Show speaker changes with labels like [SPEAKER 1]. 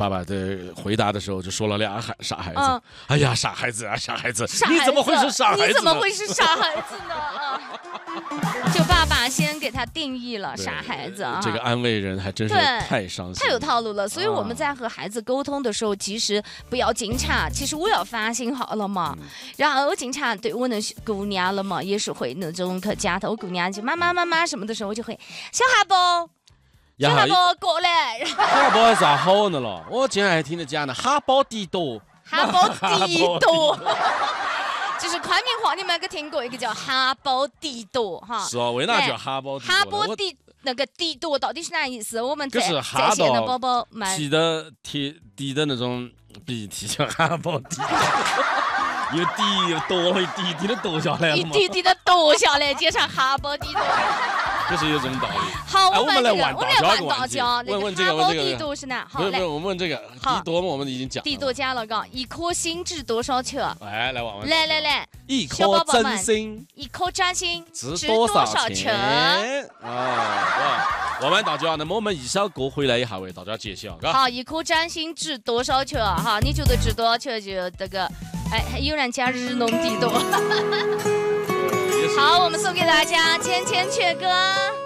[SPEAKER 1] 爸爸在回答的时候就说了俩傻孩子。哎呀，傻孩子啊，傻孩子，你怎么会是傻孩子？
[SPEAKER 2] 你怎么会是傻孩子呢？就爸爸先给他定义了傻孩子啊。
[SPEAKER 1] 这个安慰人还真是太伤心，
[SPEAKER 2] 太有套路了。所以我们在和孩子沟通的时候，其实不要惊诧，其实我要反省好了嘛。然后我经常对我那姑娘了嘛，也是会那种去家头，我姑娘就妈妈什么的时候，我就会小哈宝。小哈宝过来，
[SPEAKER 1] 小哈宝有啥好的了？我今天还听着讲呢，哈宝地多，
[SPEAKER 2] 哈宝地多，就是昆明话，你们有听过一个叫哈宝地多哈？
[SPEAKER 1] 是哦，为哪叫哈宝地多？
[SPEAKER 2] 哈宝地那个地多到底是哪意思？我们
[SPEAKER 1] 在
[SPEAKER 2] 线的宝宝们
[SPEAKER 1] 提的那种鼻涕叫哈宝地多。又滴又多，一滴滴的多下来了嘛，
[SPEAKER 2] 一滴滴的多下来，接上哈宝地多，
[SPEAKER 1] 就是有这种道理。
[SPEAKER 2] 好，我
[SPEAKER 1] 们来
[SPEAKER 2] 玩大家，
[SPEAKER 1] 问这个，
[SPEAKER 2] 哈宝地多是哪？
[SPEAKER 1] 好，来，我们问这个地多嘛，我们已经讲了。
[SPEAKER 2] 地多加了个一颗心值多少钱？
[SPEAKER 1] 来问。
[SPEAKER 2] 来，
[SPEAKER 1] 一颗真心，
[SPEAKER 2] 一颗真心
[SPEAKER 1] 值多少钱？问完大家，那么我们一首歌回来以后为大家揭晓，
[SPEAKER 2] 好，一颗真心值多少钱？哈，你觉得值多少钱？就这个。哎，有人加日农地多。好，我们送给大家《千千阙歌》。